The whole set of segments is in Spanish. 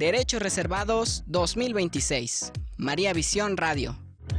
Derechos Reservados 2026. María Visión Radio.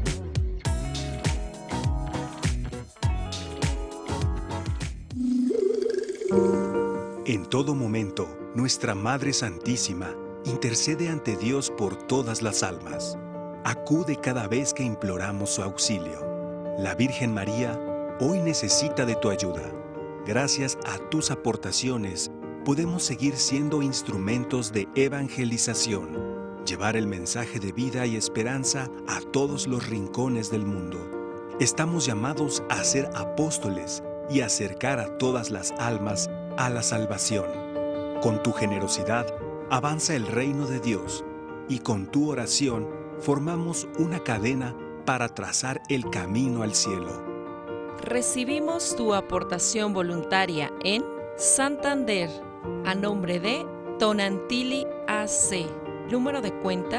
En todo momento, nuestra Madre Santísima intercede ante Dios por todas las almas. Acude cada vez que imploramos su auxilio. La Virgen María hoy necesita de tu ayuda. Gracias a tus aportaciones, podemos seguir siendo instrumentos de evangelización, llevar el mensaje de vida y esperanza a todos los rincones del mundo. Estamos llamados a ser apóstoles y acercar a todas las almas a la salvación. Con tu generosidad, avanza el reino de Dios y con tu oración formamos una cadena para trazar el camino al cielo. Recibimos tu aportación voluntaria en Santander, a nombre de Tonantili AC, número de cuenta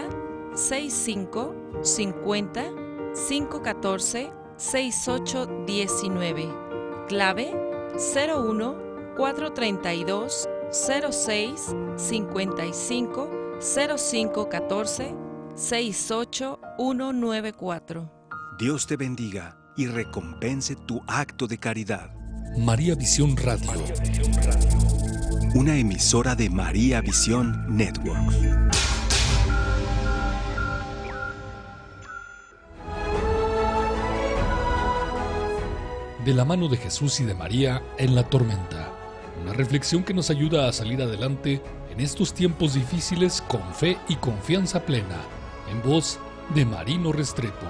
6550 514 6819, clave 01 432 06 55 05 14 68194. Dios te bendiga y recompense tu acto de caridad. María Visión Radio. Una emisora de María Visión Network. De la mano de Jesús y de María en la tormenta. Una reflexión que nos ayuda a salir adelante en estos tiempos difíciles con fe y confianza plena. En voz de Marino Restrepo.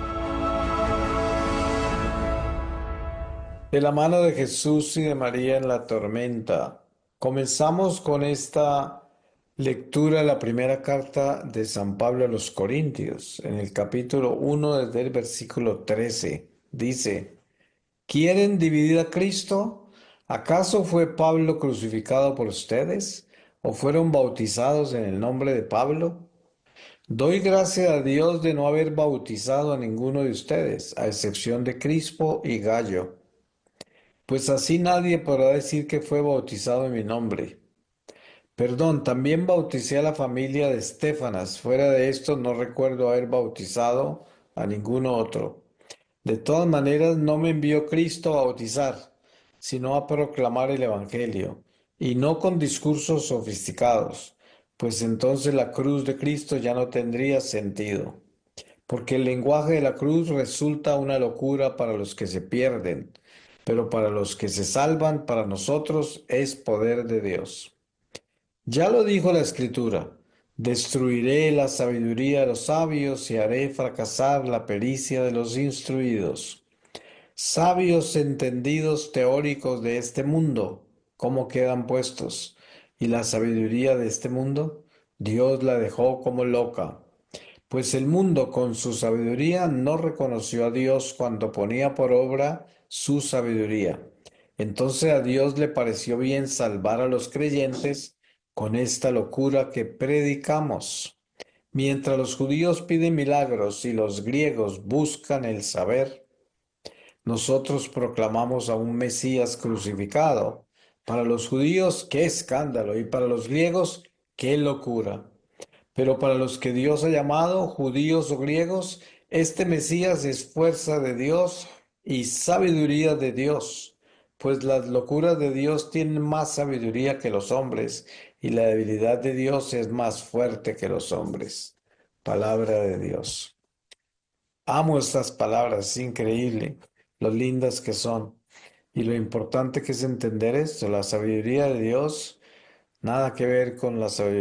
De la mano de Jesús y de María en la tormenta. Comenzamos con esta lectura de la primera carta de San Pablo a los Corintios, en el capítulo 1 desde el versículo 13. Dice: ¿Quieren dividir a Cristo? ¿Acaso fue Pablo crucificado por ustedes? ¿O fueron bautizados en el nombre de Pablo? Doy gracias a Dios de no haber bautizado a ninguno de ustedes, a excepción de Crispo y Gayo, pues así nadie podrá decir que fue bautizado en mi nombre. Perdón, también bauticé a la familia de Estéfanas. Fuera de esto no recuerdo haber bautizado a ninguno otro. De todas maneras, no me envió Cristo a bautizar, sino a proclamar el Evangelio, y no con discursos sofisticados, pues entonces la cruz de Cristo ya no tendría sentido, porque el lenguaje de la cruz resulta una locura para los que se pierden, pero para los que se salvan, para nosotros es poder de Dios. Ya lo dijo la Escritura: destruiré la sabiduría de los sabios y haré fracasar la pericia de los instruidos. Sabios entendidos teóricos de este mundo, ¿cómo quedan puestos? Y la sabiduría de este mundo, Dios la dejó como loca. Pues el mundo con su sabiduría no reconoció a Dios cuando ponía por obra su sabiduría. Entonces a Dios le pareció bien salvar a los creyentes con esta locura que predicamos. Mientras los judíos piden milagros y los griegos buscan el saber, nosotros proclamamos a un Mesías crucificado. Para los judíos, qué escándalo, y para los griegos, qué locura. Pero para los que Dios ha llamado, judíos o griegos, este Mesías es fuerza de Dios y sabiduría de Dios, pues las locuras de Dios tienen más sabiduría que los hombres, y la debilidad de Dios es más fuerte que los hombres. Palabra de Dios. Amo estas palabras, es increíble lo lindas que son. Y lo importante que es entender esto: la sabiduría de Dios, nada que ver con la sabiduría